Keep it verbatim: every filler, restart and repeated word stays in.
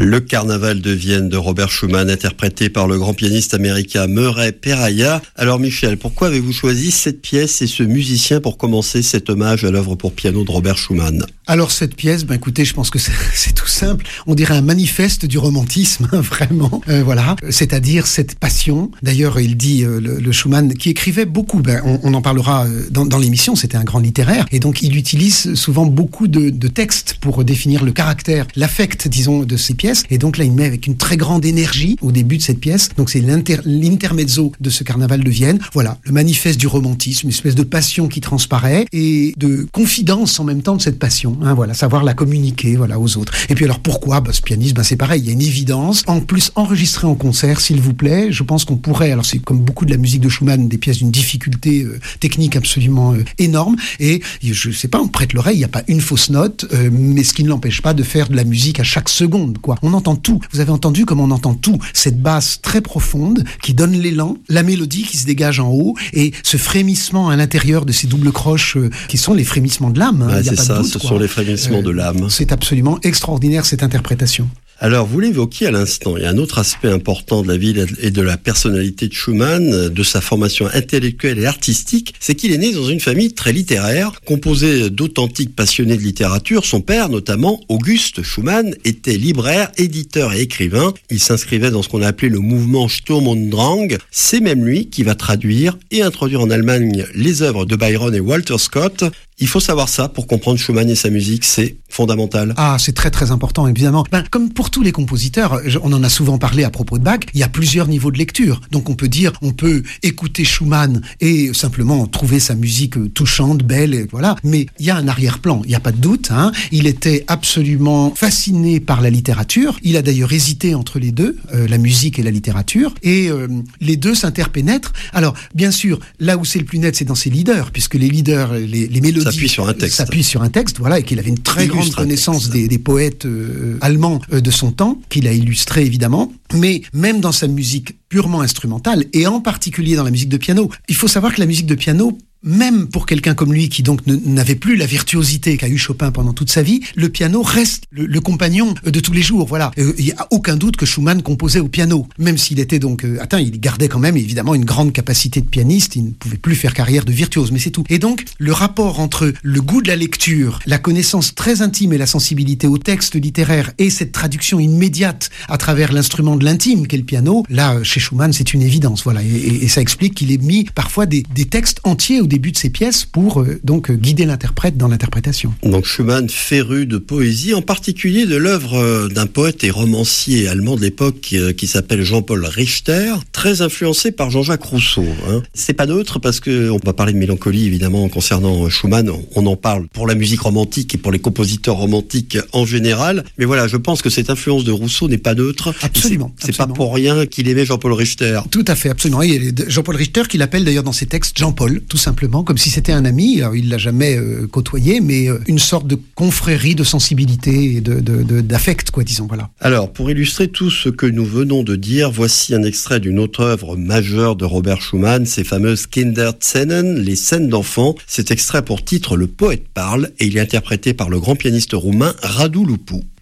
Le Carnaval de Vienne de Robert Schumann, interprété par le grand pianiste américain Murray Perahia. Alors Michel, pourquoi avez-vous choisi cette pièce et ce musicien pour commencer cet hommage à l'œuvre pour piano de Robert Schumann ? Alors cette pièce, ben écoutez, je pense que c'est, c'est tout simple. On dirait un manifeste du romantisme, hein, vraiment. Euh, voilà, c'est-à-dire cette passion. D'ailleurs, il dit euh, le, le Schumann qui écrivait beaucoup. Ben, on, on en parlera dans, dans l'émission. C'était un grand littéraire, et donc il utilise souvent beaucoup de, de textes pour définir le caractère, l'affect, disons, de ses pièces. Et donc là, il met avec une très grande énergie au début de cette pièce. Donc c'est l'inter, l'intermezzo de ce Carnaval de Vienne. Voilà, le manifeste du romantisme, une espèce de passion qui transparaît et de confidence en même temps de cette passion. Hein, voilà, savoir la communiquer, voilà, aux autres. Et puis alors pourquoi bah, ce pianiste, bah, c'est pareil, il y a une évidence. En plus, enregistré en concert, s'il vous plaît, je pense qu'on pourrait. Alors c'est comme beaucoup de la musique de Schumann, des pièces d'une difficulté euh, technique absolument euh, énorme. Et je sais pas, on prête l'oreille, il n'y a pas une fausse note, euh, mais ce qui ne l'empêche pas de faire de la musique à chaque seconde, quoi. On entend tout. Vous avez entendu comme on entend tout. Cette basse très profonde qui donne l'élan, la mélodie qui se dégage en haut et ce frémissement à l'intérieur de ces doubles croches euh, qui sont les frémissements de l'âme. Hein, ouais, y a c'est pas ça, de doute, ce quoi. sont les frémissements euh, de l'âme. C'est absolument extraordinaire cette interprétation. Alors, vous l'évoquiez à l'instant, il y a un autre aspect important de la vie et de la personnalité de Schumann, de sa formation intellectuelle et artistique, c'est qu'il est né dans une famille très littéraire, composée d'authentiques passionnés de littérature. Son père, notamment, Auguste Schumann, était libraire, éditeur et écrivain. Il s'inscrivait dans ce qu'on a appelé le mouvement Sturm und Drang. C'est même lui qui va traduire et introduire en Allemagne les œuvres de Byron et Walter Scott. Il faut savoir ça pour comprendre Schumann et sa musique, c'est fondamental. Ah, c'est très très important, évidemment. Ben, comme pour tous les compositeurs, on en a souvent parlé à propos de Bach, il y a plusieurs niveaux de lecture. Donc on peut dire, on peut écouter Schumann et simplement trouver sa musique touchante, belle, et voilà. Mais il y a un arrière-plan, il n'y a pas de doute. Hein. Il était absolument fasciné par la littérature. Il a d'ailleurs hésité entre les deux, euh, la musique et la littérature. Et euh, les deux s'interpénètrent. Alors, bien sûr, là où c'est le plus net, c'est dans ses leaders, puisque les leaders, les, les mélodies s'appuie sur un texte. S'appuie sur un texte, voilà, et qu'il avait une très Illustre grande connaissance texte, des, des poètes euh, allemands euh, de son temps, qu'il a illustré évidemment. Mais même dans sa musique purement instrumentale, et en particulier dans la musique de piano, il faut savoir que la musique de piano, même pour quelqu'un comme lui qui donc ne, n'avait plus la virtuosité qu'a eu Chopin pendant toute sa vie, le piano reste le, le compagnon de tous les jours. Voilà, il euh, n'y a aucun doute que Schumann composait au piano, même s'il était donc euh, atteint, il gardait quand même évidemment une grande capacité de pianiste. Il ne pouvait plus faire carrière de virtuose, mais c'est tout. Et donc le rapport entre le goût de la lecture, la connaissance très intime et la sensibilité au texte littéraire et cette traduction immédiate à travers l'instrument de l'intime qu'est le piano, là chez Schumann c'est une évidence. Voilà, et, et, et ça explique qu'il ait mis parfois des, des textes entiers au début de ses pièces pour euh, donc guider l'interprète dans l'interprétation. Donc Schumann féru de poésie, en particulier de l'œuvre euh, d'un poète et romancier allemand de l'époque euh, qui s'appelle Jean-Paul Richter, très influencé par Jean-Jacques Rousseau. Hein. C'est pas neutre parce que on va parler de mélancolie évidemment concernant euh, Schumann. On en parle pour la musique romantique et pour les compositeurs romantiques en général. Mais voilà, je pense que cette influence de Rousseau n'est pas neutre. Absolument. C'est, c'est absolument. pas pour rien qu'il aimait Jean-Paul Richter. Tout à fait, absolument. Il y a Jean-Paul Richter qui l'appelle d'ailleurs dans ses textes Jean-Paul, tout simplement, comme si c'était un ami. Alors, il l'a jamais euh, côtoyé, mais euh, une sorte de confrérie de sensibilité et de, de, de, d'affect, quoi, disons, voilà. Alors, pour illustrer tout ce que nous venons de dire, voici un extrait d'une autre œuvre majeure de Robert Schumann, ces fameuses Kinderszenen, les scènes d'enfants. Cet extrait a pour titre Le poète parle et il est interprété par le grand pianiste roumain Radu Lupu.